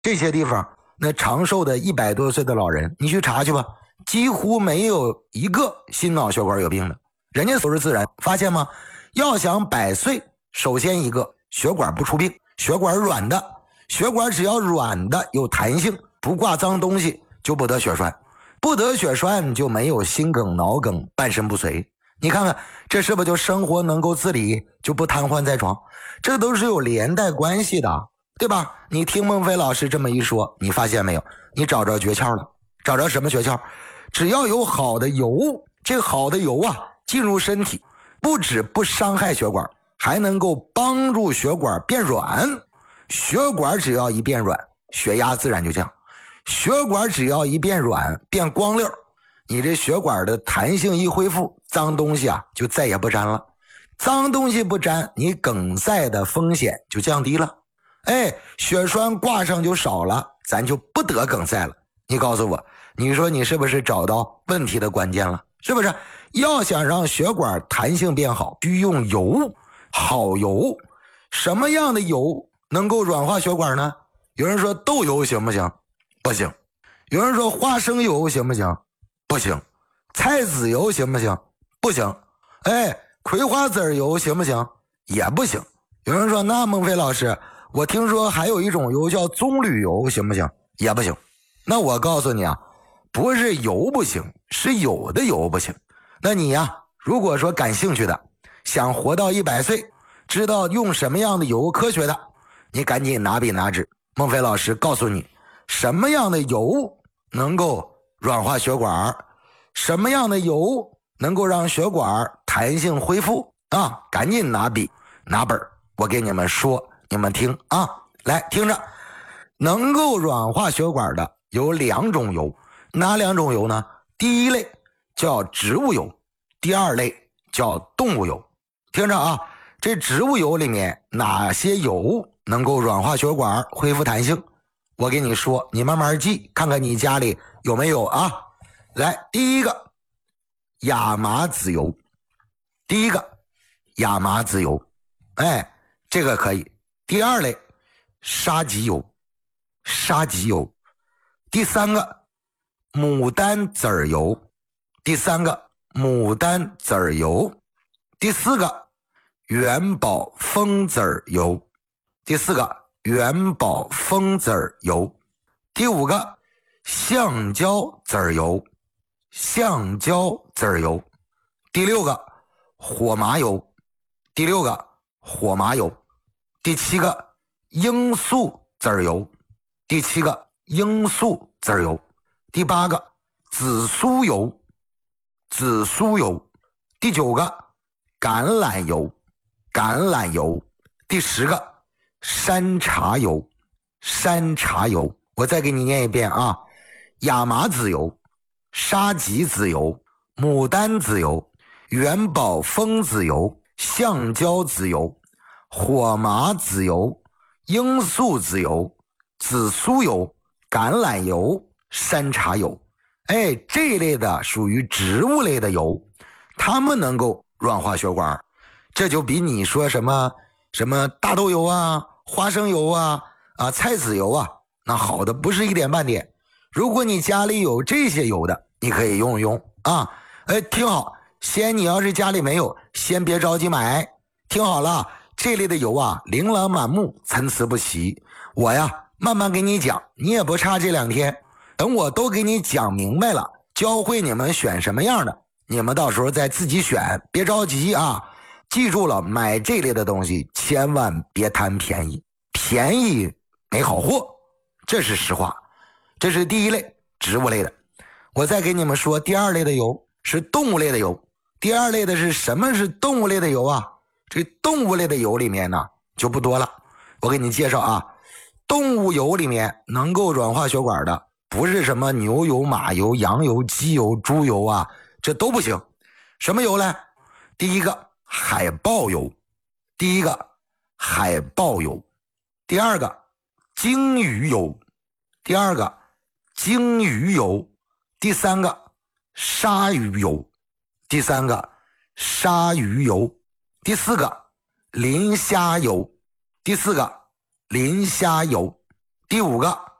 这些地方那长寿的100多岁的老人，你去查去吧，几乎没有一个心脑血管有病的，人家都是自然。发现吗？要想100岁，首先一个血管不出病，血管软的，血管只要软的有弹性，不挂脏东西，就不得血栓，不得血栓就没有心梗、脑梗、半身不遂。你看看这是不是就生活能够自理，就不瘫痪在床，这都是有连带关系的，对吧？你听孟非老师这么一说，你发现没有？你找着诀窍了。找着什么诀窍？只要有好的油，这个好的油啊进入身体，不止不伤害血管，还能够帮助血管变软。血管只要一变软，血压自然就降。血管只要一变软变光溜，你这血管的弹性一恢复，脏东西啊就再也不沾了。脏东西不沾，你梗塞的风险就降低了。血栓挂上就少了，咱就不得梗塞了。你告诉我，你说你是不是找到问题的关键了？是不是？要想让血管弹性变好，需用油，好油。什么样的油能够软化血管呢？有人说豆油行不行？不行。有人说花生油行不行？不行。菜籽油行不行？不行。葵花籽油行不行？也不行。有人说那孟非老师，我听说还有一种油叫棕榈油，行不行？也不行。那我告诉你啊，不是油不行，是有的油不行。那你呀，如果说感兴趣的，想活到100岁，知道用什么样的油科学的，你赶紧拿笔拿纸，孟非老师告诉你什么样的油能够软化血管，什么样的油能够让血管弹性恢复啊！赶紧拿笔拿本，我给你们说，你们听啊，来听着。能够软化血管的有2种油，哪2种油呢？第一类叫植物油，第二类叫动物油。听着啊，这植物油里面哪些油能够软化血管恢复弹性？我给你说，你慢慢记，看看你家里有没有啊。来，第一个亚麻籽油，第一个亚麻籽油，这个可以。第二类沙棘油，沙棘油。第三个牡丹籽油，第三个牡丹籽油。第四个元宝枫籽油，第四个元宝枫籽油。第五个橡胶籽油，橡胶籽油。第六个火麻油，第六个火麻油。第七个罂粟籽油，第七个罂粟籽油。第八个紫苏油，紫苏油。第九个橄榄油，橄榄油。第10个山茶油，山茶油。我再给你念一遍啊，亚麻籽油、沙棘籽油、牡丹籽油、元宝枫籽油、橡胶籽油、火麻籽油、罂粟籽油、紫苏油、橄榄油、山茶油。这一类的属于植物类的油，它们能够软化血管，这就比你说什么大豆油啊、花生油啊、菜籽油啊，那好的不是一点半点。如果你家里有这些油的，你可以用一用啊。听好，你要是家里没有，先别着急买。听好了，这类的油啊，琳琅满目，参差不齐。我呀，慢慢给你讲，你也不差这2天。等我都给你讲明白了，教会你们选什么样的，你们到时候再自己选，别着急啊。记住了，买这类的东西千万别贪便宜，便宜没好货，这是实话。这是第一类植物类的。我再给你们说第二类的油是动物类的油。第二类的是什么是动物类的油啊？这动物类的油里面呢就不多了，我给你介绍啊。动物油里面能够软化血管的不是什么牛油、马油、羊油、鸡油、猪油啊，这都不行。什么油呢？第一个海豹油，第一个海豹油。第二个鲸鱼油，第二个鲸鱼油。第三个鲨鱼油，第三个鲨鱼油。第四个磷虾油，第四个磷虾油。 第5个，